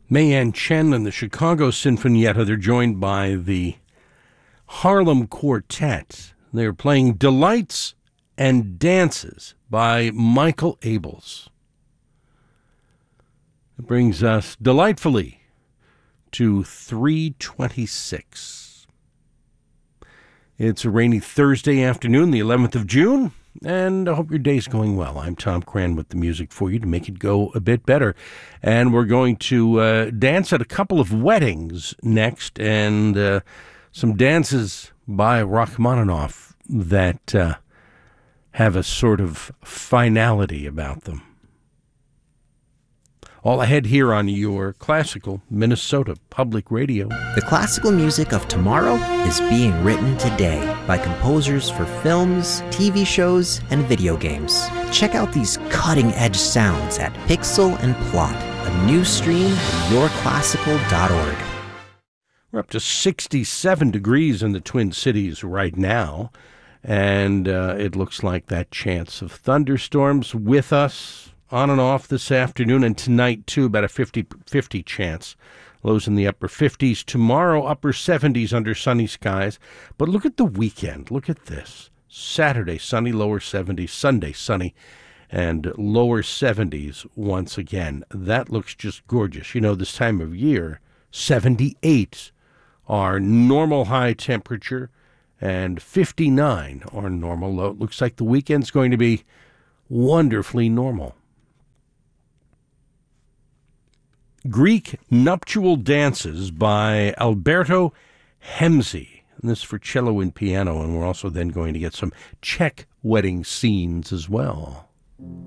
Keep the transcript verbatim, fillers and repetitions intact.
Mayan Chen and the Chicago Sinfonietta. They're joined by the Harlem Quartet. They're playing Delights and Dances by Michael Abels. It brings us delightfully to three twenty-six. It's a rainy Thursday afternoon, the eleventh of June, and I hope your day's going well. I'm Tom Cran with the music for you to make it go a bit better. And we're going to uh, dance at a couple of weddings next, and uh, some dances by Rachmaninoff that uh, have a sort of finality about them. All ahead here on your classical Minnesota Public Radio. The classical music of tomorrow is being written today by composers for films, T V shows, and video games. Check out these cutting-edge sounds at Pixel and Plot, a new stream at your classical dot org. We're up to sixty-seven degrees in the Twin Cities right now, and uh, it looks like that chance of thunderstorms with us on and off this afternoon, and tonight too, about a fifty fifty chance. Lows in the upper fifties. Tomorrow, upper seventies under sunny skies. But look at the weekend. Look at this. Saturday, sunny, lower seventies. Sunday, sunny, and lower seventies once again. That looks just gorgeous. You know, this time of year, seventy-eight are normal high temperature, and fifty-nine are normal low. It looks like the weekend's going to be wonderfully normal. Greek Nuptial Dances by Alberto Hemzi. And this is for cello and piano, and we're also then going to get some Czech wedding scenes as well.